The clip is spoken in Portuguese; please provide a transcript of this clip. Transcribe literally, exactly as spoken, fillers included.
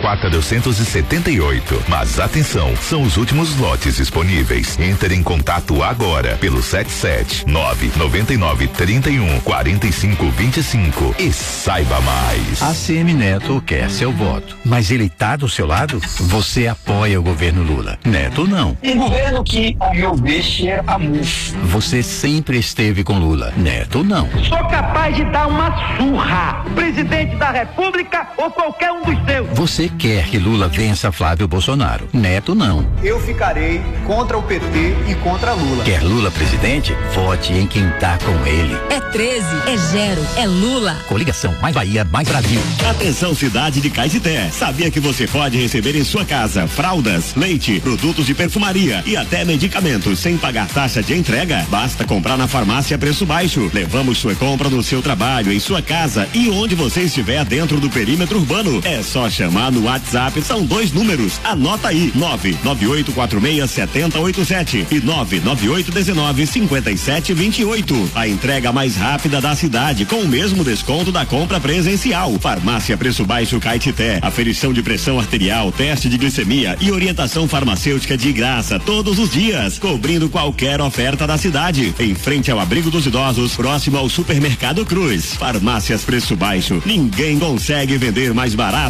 quatrocentos e setenta e oito. Mas atenção, são os últimos lotes disponíveis. Entre em contato agora pelo sete sete nove nove nove três um quatro cinco dois cinco e saiba mais. A C M Neto quer seu voto, mas ele tá do seu lado? Você apoia o governo Lula. Neto não. Um governo que, ao meu ver, cheira a murcho. Você sempre esteve com Lula. Neto não. Sou capaz de dar uma surra, presidente da República ou qualquer um dos seus. Você quer que Lula vença Flávio Bolsonaro. Neto não. Eu ficarei contra o P T e contra Lula. Quer Lula presidente? Vote em quem tá com ele. É treze, é Gero, é Lula. Coligação Mais Bahia, Mais Brasil. Atenção, cidade de Caetité. Sabia que você pode receber em sua casa fraldas, leite, produtos de perfumaria e até medicamentos sem pagar taxa de entrega? Basta comprar na farmácia Preço Baixo. Levamos sua compra no seu trabalho, em sua casa e onde você estiver dentro do perímetro urbano. É só chamar no WhatsApp, são dois números. Anota aí: nove nove oito quatro seis sete zero oito sete e nove nove oito um nove cinco sete dois oito. A entrega mais rápida da cidade com o mesmo desconto da compra presencial. Farmácia Preço Baixo Caetité. Aferição de pressão arterial, teste de glicemia e orientação farmacêutica de graça todos os dias, cobrindo qualquer oferta da cidade. Em frente ao Abrigo dos Idosos, próximo ao Supermercado Cruz. Farmácias Preço Baixo. Ninguém consegue vender mais barato.